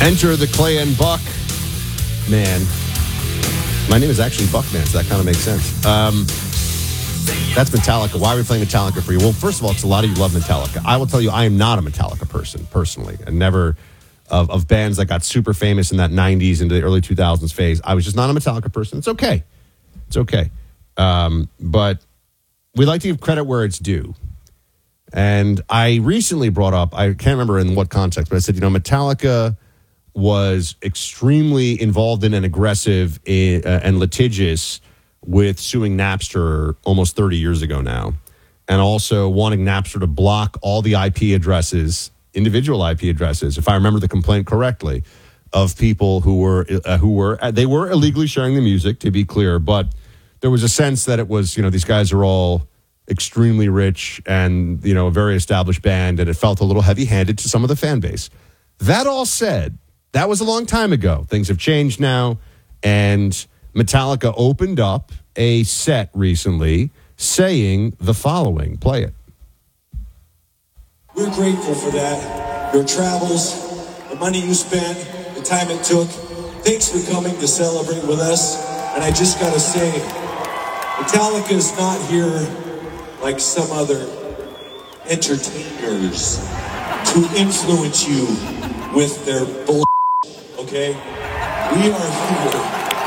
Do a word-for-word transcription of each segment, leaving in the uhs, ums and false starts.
Enter the Clay and Buck Man. My name is actually Buckman, so that kind of makes sense. Um, that's Metallica. Why are we playing Metallica for you? Well, first of all, it's a lot of you love Metallica. I will tell you, I am not a Metallica person, personally. And never, of, of bands that got super famous in that nineties into the early two thousands phase, I was just not a Metallica person. It's okay. It's okay. Um, but we like to give credit where it's due. And I recently brought up, I can't remember in what context, but I said, you know, Metallica was extremely involved in and aggressive in, uh, and litigious with suing Napster almost thirty years ago now, and also wanting Napster to block all the I P addresses, individual I P addresses, if I remember the complaint correctly, of people who were uh, who were uh, they were illegally sharing the music, to be clear, but there was a sense that it was, you know, these guys are all extremely rich and, you know, a very established band, and it felt a little heavy-handed to some of the fan base. That all said, that was a long time ago. Things have changed now, and Metallica opened up a set recently saying the following. Play it. We're grateful for that. Your travels, the money you spent, the time it took. Thanks for coming to celebrate with us. And I just got to say, Metallica's not here like some other entertainers to influence you with their bullshit. Okay? We are here.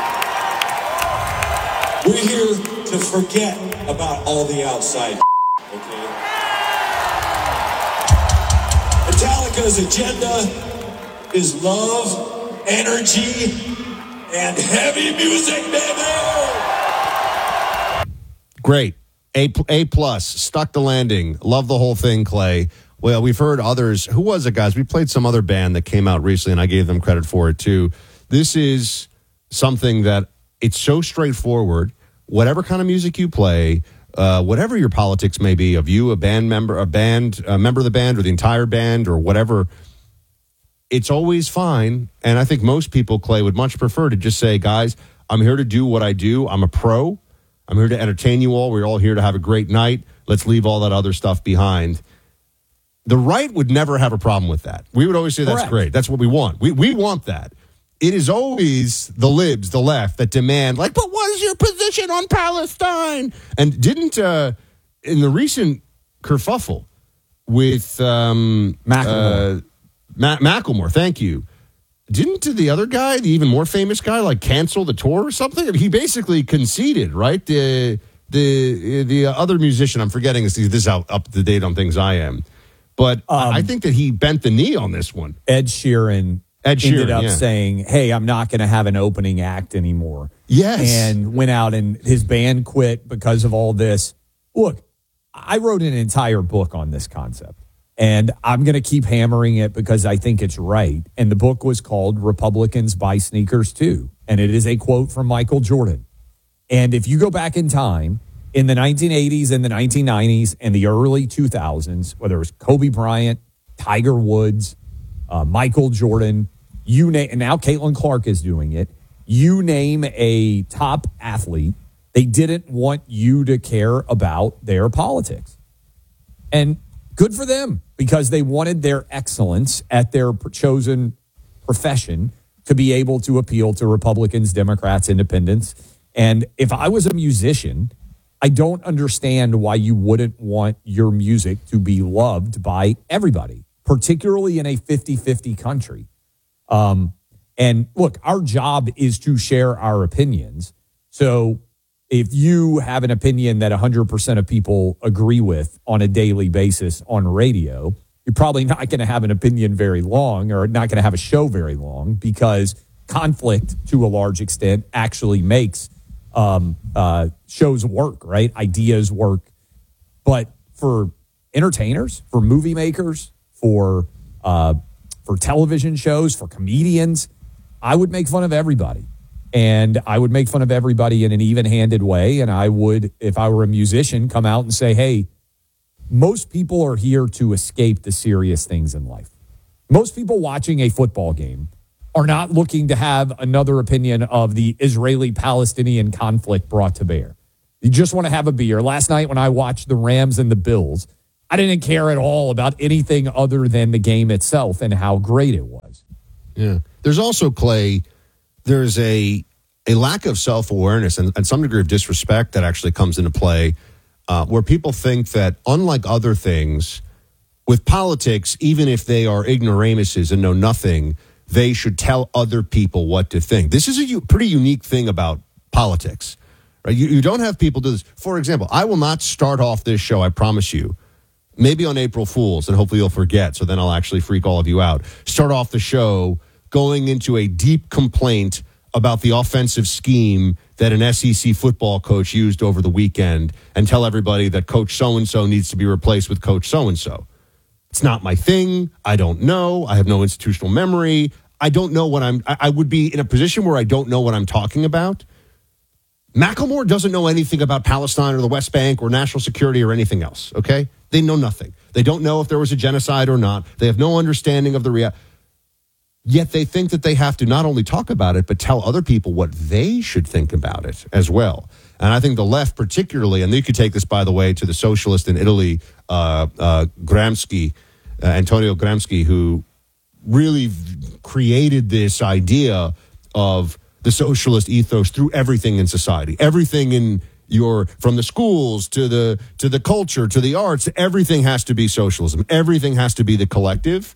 We're here to forget about all the outside. Okay? Metallica's agenda is love, energy, and heavy music, baby! Great. A, A plus. Stuck the landing. Love the whole thing, Clay. Well, we've heard others. Who was it, guys? We played some other band that came out recently, and I gave them credit for it, too. This is something that it's so straightforward. Whatever kind of music you play, uh, whatever your politics may be, of you, a band member, a band, a member of the band, or the entire band, or whatever, it's always fine. And I think most people, Clay, would much prefer to just say, guys, I'm here to do what I do. I'm a pro. I'm here to entertain you all. We're all here to have a great night. Let's leave all that other stuff behind. The right would never have a problem with that. We would always say that's Correct. great. That's what we want. We we want that. It is always the libs, the left, that demand, like, but what is your position on Palestine? And didn't, uh, in the recent kerfuffle with um, Macklemore. Uh, Ma- Macklemore, thank you, didn't the other guy, the even more famous guy, like cancel the tour or something? I mean, he basically conceded, right? The the the other musician, I'm forgetting, this this is out, up to date on things I am. But um, I think that he bent the knee on this one. Ed Sheeran, Ed Sheeran ended up yeah. saying, hey, I'm not going to have an opening act anymore. Yes. And went out and his band quit because of all this. Look, I wrote an entire book on this concept, and I'm going to keep hammering it because I think it's right. And the book was called Republicans Buy Sneakers Too. And it is a quote from Michael Jordan. And if you go back in time, in the nineteen eighties and the nineteen nineties and the early two thousands, whether it was Kobe Bryant, Tiger Woods, uh, Michael Jordan, you name, and now Caitlin Clark is doing it. You name a top athlete, they didn't want you to care about their politics. And good for them, because they wanted their excellence at their chosen profession to be able to appeal to Republicans, Democrats, Independents. And if I was a musician, I don't understand why you wouldn't want your music to be loved by everybody, particularly in a fifty-fifty country. Um, and look, our job is to share our opinions. So if you have an opinion that one hundred percent of people agree with on a daily basis on radio, you're probably not going to have an opinion very long, or not going to have a show very long, because conflict to a large extent actually makes um, uh, shows work, right? Ideas work. But for entertainers, for movie makers, for uh, for television shows, for comedians, I would make fun of everybody. And I would make fun of everybody in an even-handed way. And I would, if I were a musician, come out and say, hey, most people are here to escape the serious things in life. Most people watching a football game are not looking to have another opinion of the Israeli-Palestinian conflict brought to bear. You just want to have a beer. Last night when I watched the Rams and the Bills, I didn't care at all about anything other than the game itself and how great it was. Yeah. There's also, Clay, there's a a lack of self-awareness and, and some degree of disrespect that actually comes into play uh, where people think that, unlike other things, with politics, even if they are ignoramuses and know nothing, they should tell other people what to think. This is a u- pretty unique thing about politics. Right? You, you don't have people do this. For example, I will not start off this show, I promise you, maybe on April Fool's, and hopefully you'll forget, so then I'll actually freak all of you out. Start off the show going into a deep complaint about the offensive scheme that an S E C football coach used over the weekend and tell everybody that Coach so-and-so needs to be replaced with Coach so-and-so. It's not my thing. I don't know. I have no institutional memory. I don't know what I'm, I, I would be in a position where I don't know what I'm talking about. Macklemore doesn't know anything about Palestine or the West Bank or national security or anything else, okay? They know nothing. They don't know if there was a genocide or not. They have no understanding of the reality. Yet they think that they have to not only talk about it, but tell other people what they should think about it as well. And I think the left particularly, and you could take this, by the way, to the socialist in Italy, uh, uh, Gramsci, uh, Antonio Gramsci, who really created this idea of the socialist ethos through everything in society, everything in your, from the schools to the to the culture to the arts, everything has to be socialism. Everything has to be the collective.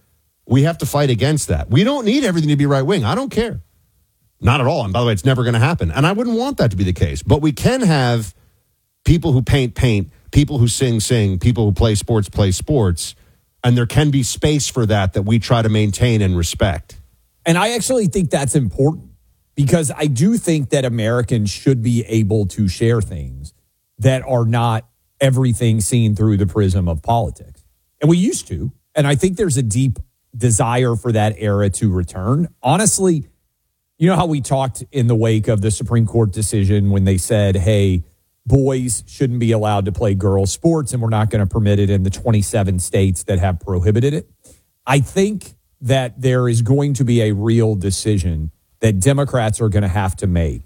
We have to fight against that. We don't need everything to be right wing. I don't care. Not at all. And by the way, it's never going to happen. And I wouldn't want that to be the case. But we can have people who paint, paint, people who sing, sing, people who play sports, play sports. And there can be space for that that we try to maintain and respect. And I actually think that's important because I do think that Americans should be able to share things that are not everything seen through the prism of politics. And we used to. And I think there's a deep desire for that era to return. Honestly, you know how we talked in the wake of the Supreme Court decision when they said, hey, boys shouldn't be allowed to play girls' sports and we're not going to permit it in the twenty-seven states that have prohibited it. I think that there is going to be a real decision that Democrats are going to have to make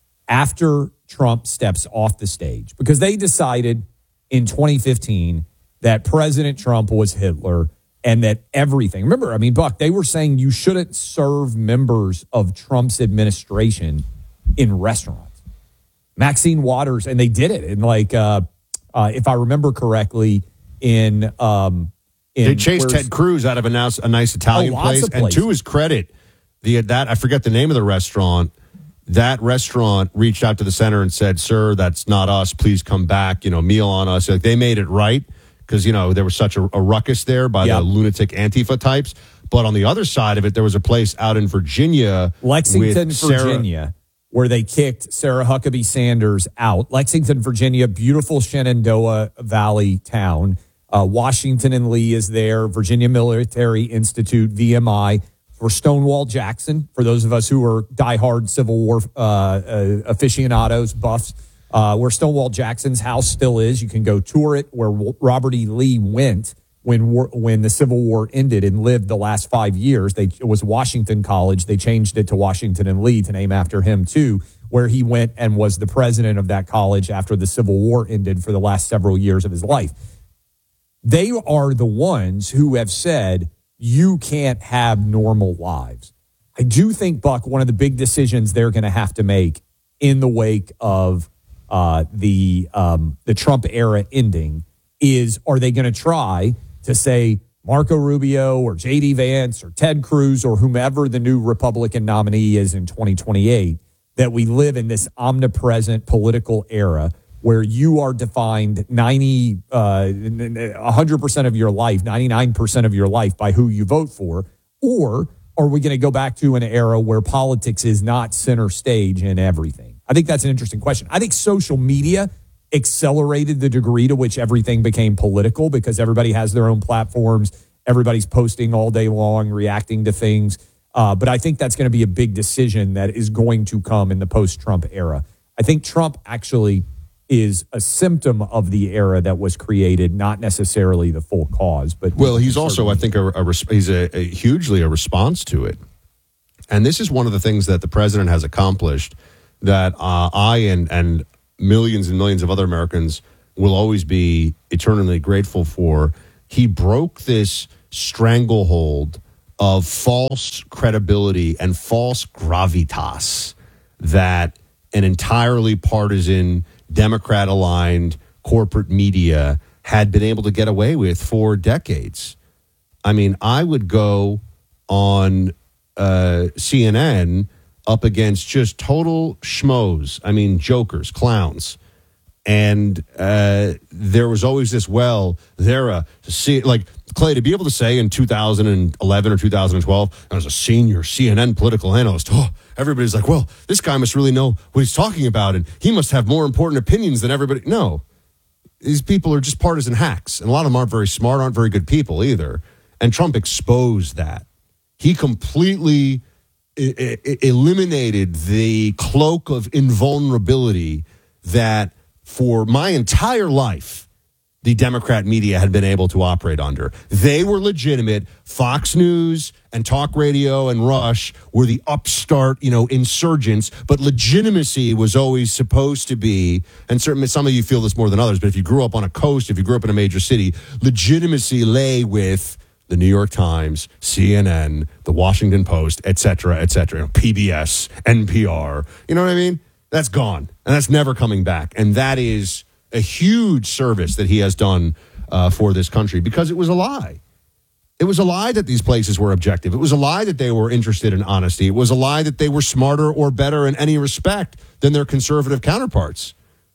after Trump steps off the stage because they decided in twenty fifteen that President Trump was Hitler and that everything, remember, I mean, Buck, they were saying you shouldn't serve members of Trump's administration in restaurants. Maxine Waters, and they did it. And like, uh, uh, if I remember correctly, in, um, in they chased Ted Cruz out of a nice, a nice Italian oh, place. And to his credit, the that I forget the name of the restaurant. That restaurant reached out to the center and said, "Sir, that's not us. Please come back. You know, meal on us." Like, they made it right. Because, you know, there was such a, a ruckus there by yep. the lunatic Antifa types. But on the other side of it, there was a place out in Virginia. Lexington, Virginia, where they kicked Sarah Huckabee Sanders out. Lexington, Virginia, beautiful Shenandoah Valley town. Uh, Washington and Lee is there. Virginia Military Institute, V M I. For Stonewall Jackson, for those of us who are diehard Civil War uh, uh, aficionados, buffs. Uh, where Stonewall Jackson's house still is. You can go tour it, where Robert E. Lee went when war, when the Civil War ended and lived the last five years. They, it was Washington College. They changed it to Washington and Lee to name after him, too, where he went and was the president of that college after the Civil War ended for the last several years of his life. They are the ones who have said, you can't have normal lives. I do think, Buck, one of the big decisions they're going to have to make in the wake of Uh, the um, the Trump era ending is, are they going to try to say Marco Rubio or J D Vance or Ted Cruz or whomever the new Republican nominee is in twenty twenty-eight, that we live in this omnipresent political era where you are defined ninety, uh, one hundred percent of your life, ninety-nine percent of your life by who you vote for? Or are we going to go back to an era where politics is not center stage in everything? I think that's an interesting question. I think social media accelerated the degree to which everything became political because everybody has their own platforms. Everybody's posting all day long, reacting to things. Uh, but I think that's going to be a big decision that is going to come in the post-Trump era. I think Trump actually is a symptom of the era that was created, not necessarily the full cause. But well, he's also, I think, a, a he's a, a hugely a response to it. And this is one of the things that the president has accomplished that uh, I and, and millions and millions of other Americans will always be eternally grateful for. He broke this stranglehold of false credibility and false gravitas that an entirely partisan, Democrat-aligned corporate media had been able to get away with for decades. I mean, I would go on uh, C N N up against just total schmoes. I mean, jokers, clowns. And uh, there was always this, well, they're a, see, like, Clay, to be able to say in two thousand eleven or two thousand twelve, I was a senior C N N political analyst. Oh, everybody's like, well, this guy must really know what he's talking about, and he must have more important opinions than everybody. No, these people are just partisan hacks, and a lot of them aren't very smart, aren't very good people either. And Trump exposed that. He completely I- I- eliminated the cloak of invulnerability that for my entire life, the Democrat media had been able to operate under. They were legitimate. Fox News and talk radio and Rush were the upstart, you know, insurgents, but legitimacy was always supposed to be, and certainly some of you feel this more than others, but if you grew up on a coast, if you grew up in a major city, legitimacy lay with the New York Times, C N N, the Washington Post, et cetera, et cetera, you know, P B S, N P R. You know what I mean? That's gone, and that's never coming back. And that is a huge service that he has done uh, for this country, because it was a lie. It was a lie that these places were objective. It was a lie that they were interested in honesty. It was a lie that they were smarter or better in any respect than their conservative counterparts.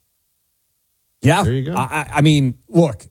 Yeah. There you go. I, I mean, look,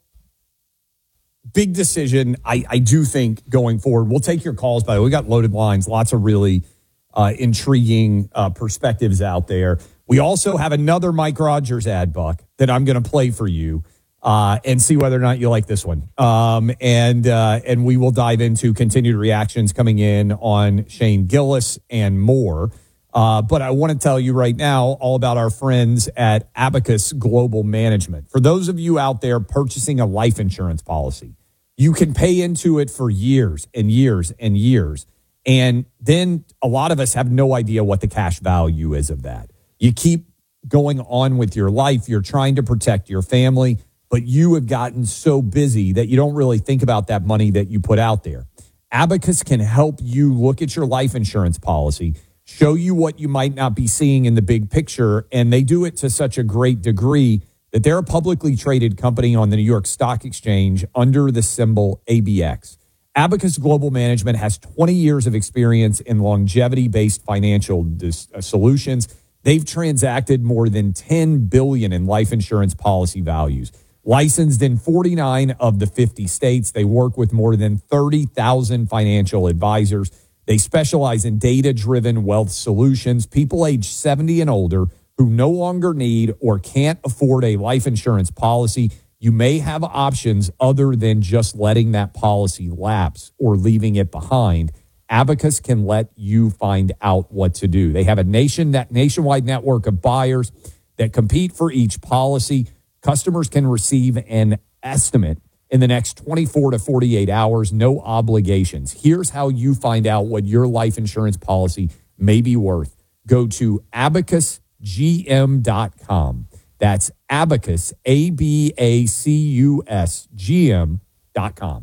big decision. I, I do think going forward, we'll take your calls, by the way. We got loaded lines, lots of really uh, intriguing uh, perspectives out there. We also have another Mike Rogers ad, Buck, that I'm going to play for you uh, and see whether or not you like this one. Um, and uh, and we will dive into continued reactions coming in on Shane Gillis and more. Uh, but I want to tell you right now all about our friends at Abacus Global Management. For those of you out there purchasing a life insurance policy, you can pay into it for years and years and years. And then a lot of us have no idea what the cash value is of that. You keep going on with your life. You're trying to protect your family, but you have gotten so busy that you don't really think about that money that you put out there. Abacus can help you look at your life insurance policy, show you what you might not be seeing in the big picture, and they do it to such a great degree that they're a publicly traded company on the New York Stock Exchange under the symbol A B X. Abacus Global Management has twenty years of experience in longevity-based financial dis- uh, solutions. They've transacted more than ten billion dollars in life insurance policy values. Licensed in forty-nine of the fifty states, they work with more than thirty thousand financial advisors. They specialize in data-driven wealth solutions. People age seventy and older who no longer need or can't afford a life insurance policy. You may have options other than just letting that policy lapse or leaving it behind. Abacus can let you find out what to do. They have a nation that nationwide network of buyers that compete for each policy. Customers can receive an estimate in the next twenty-four to forty-eight hours, no obligations. Here's how you find out what your life insurance policy may be worth. Go to abacus g m dot com. That's Abacus, A B A C U S, G M dot com.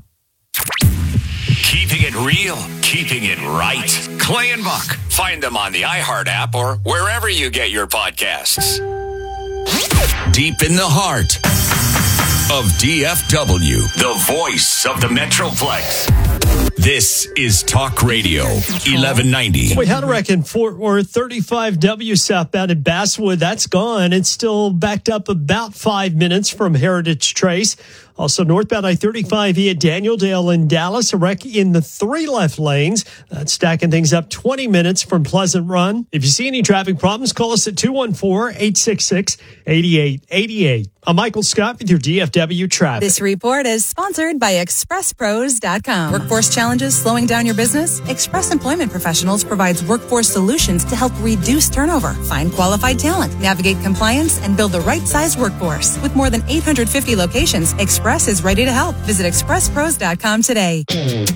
Keeping it real, keeping it right. Clay and Buck. Find them on the iHeart app or wherever you get your podcasts. Deep in the heart of D F W, the voice of the Metroplex. This is Talk Radio eleven ninety. We had a wreck in Fort Worth, thirty-five W southbound in Basswood. That's gone. It's still backed up about five minutes from Heritage Trace. Also northbound I thirty-five via Daniel-Dale in Dallas, a wreck in the three left lanes. That's stacking things up twenty minutes from Pleasant Run. If you see any traffic problems, call us at two one four, eight six six, eight eight eight eight. I'm Michael Scott with your D F W traffic. This report is sponsored by express pros dot com. Workforce challenges slowing down your business? Express Employment Professionals provides workforce solutions to help reduce turnover, find qualified talent, navigate compliance, and build the right size workforce. With more than eight hundred fifty locations, Express is ready to help. Visit express pros dot com today.